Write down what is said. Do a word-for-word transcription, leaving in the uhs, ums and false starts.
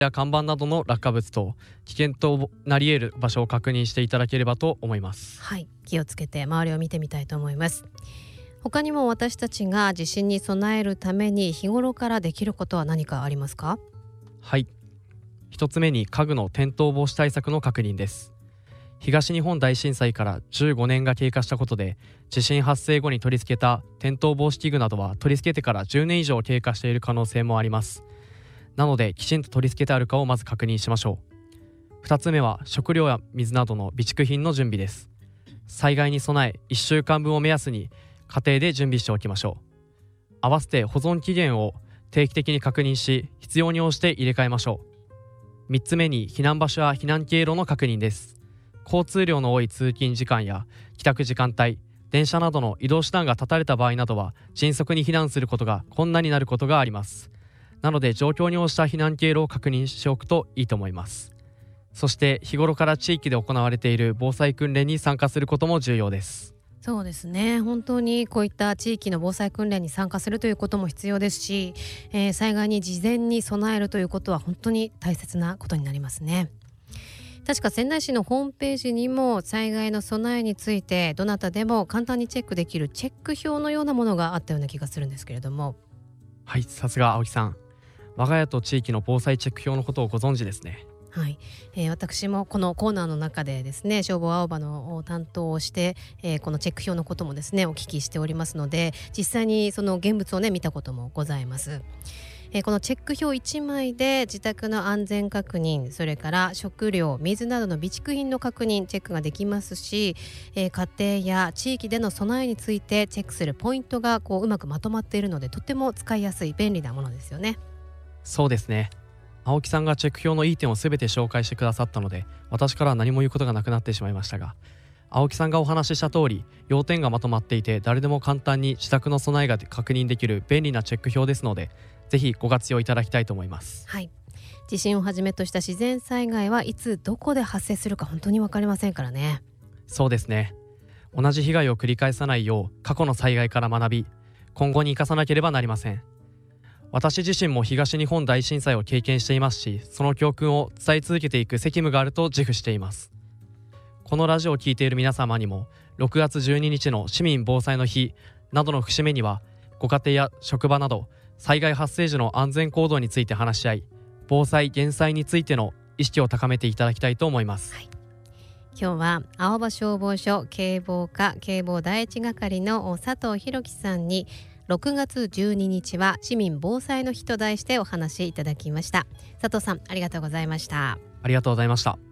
や看板などの落下物と危険となり得る場所を確認していただければと思います。 はい、気をつけて周りを見てみたいと思います。他にも私たちが地震に備えるために日頃からできることは何かありますか？ はい、一つ目に家具の転倒防止対策の確認です。東日本大震災からじゅうごねんが経過したことで、地震発生後に取り付けた転倒防止器具などは取り付けてからじゅうねん以上経過している可能性もあります。なのできちんと取り付けてあるかをまず確認しましょう。ふたつめは食料や水などの備蓄品の準備です。災害に備えいっしゅうかんぶんを目安に家庭で準備しておきましょう。合わせて保存期限を定期的に確認し、必要に応じて入れ替えましょう。みっつめに避難場所や避難経路の確認です。交通量の多い通勤時間や帰宅時間帯、電車などの移動手段が断たれた場合などは迅速に避難することが困難になることがあります。なので状況に応じた避難経路を確認しておくといいと思います。そして日頃から地域で行われている防災訓練に参加することも重要です。 そうですね、本当にこういった地域の防災訓練に参加するということも必要ですし、えー災害に事前に備えるということは本当に大切なことになりますね。確か仙台市のホームページにも災害の備えについてどなたでも簡単にチェックできるチェック表のようなものがあったような気がするんですけれども。 はい、さすが青木さん。我が家と地域の防災チェック表のことをご存知ですね。 はい、えー私もこのコーナーの中でですね、消防青葉の担当をして、えーこのチェック表のこともですねお聞きしておりますので、実際にその現物をね見たこともございます。えーこのチェック表いちまいで自宅の安全確認、それから食料、水などの備蓄品の確認チェックができますし、えー家庭や地域での備えについてチェックするポイントがこううまくまとまっているので、とても使いやすい便利なものですよね。 そうですね。青木さんがチェック表のいい点を全て紹介してくださったので、私からは何も言うことがなくなってしまいましたが、青木さんがお話しした通り要点がまとまっていて、誰でも簡単に自宅の備えが確認できる便利なチェック表ですので、ぜひご活用いただきたいと思います。 はい、地震をはじめとした自然災害はいつどこで発生するか本当に分かりませんからね。 そうですね。同じ被害を繰り返さないよう過去の災害から学び、今後に生かさなければなりません。私自身も東日本大震災を経験していますし、その教訓を伝え続けていく責務があると自負しています。このラジオを聞いている皆様にも、ろくがつじゅうににちの市民防災の日などの節目には、ご家庭や職場など災害発生時の安全行動について話し合い、防災減災についての意識を高めていただきたいと思います。 はい、今日は青葉消防署警防課警防第一係の佐藤弘樹さんにろくがつじゅうににちは市民防災の日と題してお話いただきました。佐藤さん、ありがとうございました。 ありがとうございました。